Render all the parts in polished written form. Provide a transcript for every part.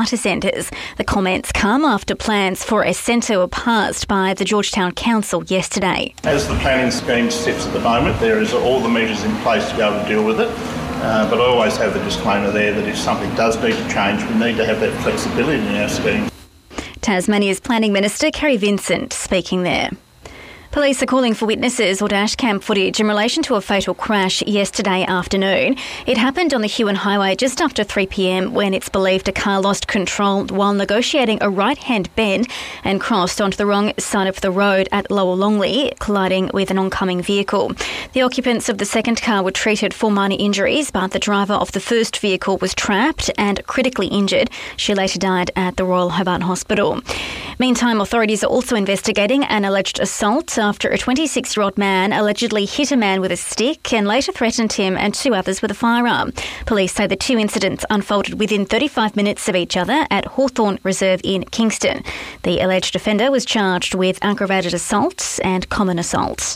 data centres. The comments come after plans for a centre were passed by the Georgetown Council yesterday. As the planning scheme sits at the moment, there is all the measures in place to be able to deal with it. But I always have the disclaimer there that if something does need to change, we need to have that flexibility in our scheme. Tasmania's Planning Minister Kerry Vincent speaking there. Police are calling for witnesses or dashcam footage in relation to a fatal crash yesterday afternoon. It happened on the Huon Highway just after 3 p.m. when it's believed a car lost control while negotiating a right-hand bend and crossed onto the wrong side of the road at Lower Longley, colliding with an oncoming vehicle. The occupants of the second car were treated for minor injuries, but the driver of the first vehicle was trapped and critically injured. She later died at the Royal Hobart Hospital. Meantime, authorities are also investigating an alleged assault after a 26-year-old man allegedly hit a man with a stick and later threatened him and 2 others with a firearm. Police say the 2 incidents unfolded within 35 minutes of each other at Hawthorn Reserve in Kingston. The alleged offender was charged with aggravated assault and common assault.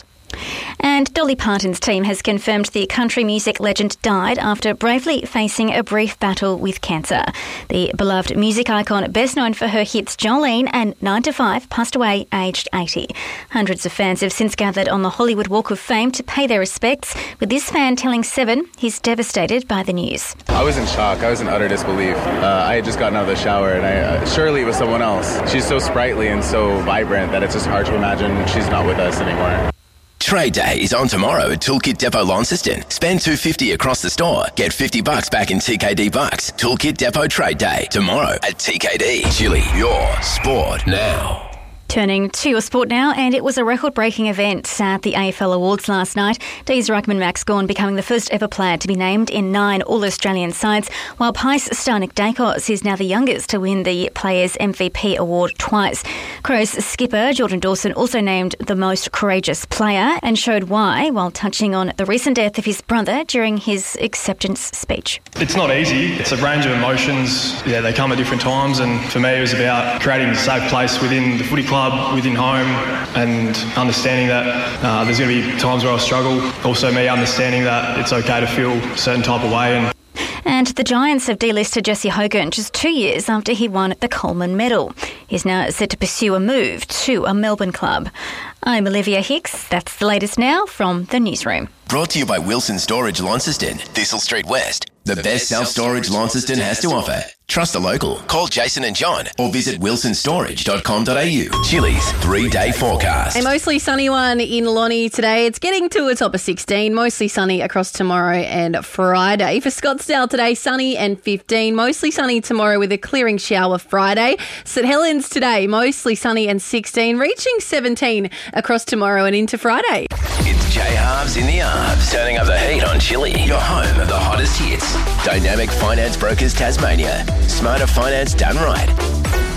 And Dolly Parton's team has confirmed the country music legend died after bravely facing a brief battle with cancer. The beloved music icon, best known for her hits Jolene and 9 to 5, passed away aged 80. Hundreds of fans have since gathered on the Hollywood Walk of Fame to pay their respects, with this fan telling Seven he's devastated by the news. I was in shock. I was in utter disbelief. I had just gotten out of the shower and surely it was someone else. She's so sprightly and so vibrant that it's just hard to imagine she's not with us anymore. Trade Day is on tomorrow at Toolkit Depot Launceston. Spend $250 across the store. Get $50 back in TKD bucks. Toolkit Depot Trade Day tomorrow at TKD. Chili, your sport now. Turning to your sport now, and it was a record-breaking event at the AFL Awards last night. D's ruckman Max Gawn becoming the first ever player to be named in 9 All-Australian sides, while Pice star Nick Dacos is now the youngest to win the Players' MVP award twice. Crows skipper Jordan Dawson also named the most courageous player and showed why while touching on the recent death of his brother during his acceptance speech. It's not easy. It's a range of emotions. Yeah, they come at different times, and for me it was about creating a safe place within the footy club, within home, and understanding that there's going to be times where I'll struggle. Also me understanding that it's okay to feel a certain type of way. And the Giants have delisted Jesse Hogan just 2 years after he won the Coleman Medal. He's now set to pursue a move to a Melbourne club. I'm Olivia Hicks. That's the latest now from the newsroom. Brought to you by Wilson Storage Launceston, Thistle Street West. The best self-storage Launceston has to offer. Trust a local. Call Jason and John or visit wilsonstorage.com.au. Chili's 3-day forecast. A mostly sunny one in Lonnie today. It's getting to a top of 16. Mostly sunny across tomorrow and Friday. For Scottsdale today, sunny and 15. Mostly sunny tomorrow with a clearing shower Friday. St Helens today, mostly sunny and 16. Reaching 17 across tomorrow and into Friday. It's J-Halves in the Arves. Turning up the heat on Chili, your home of the hottest hits. Dynamic Finance Brokers Tasmania. Smarter finance done right.